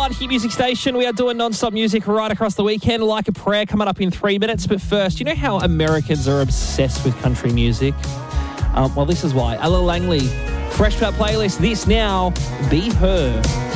1 Hit Music Station. We are doing non-stop music right across the weekend. Like a Prayer coming up in 3 minutes. But first, you know how Americans are obsessed with country music? Well, this is why. Ella Langley, Fresh Out playlist. This now, Be Her.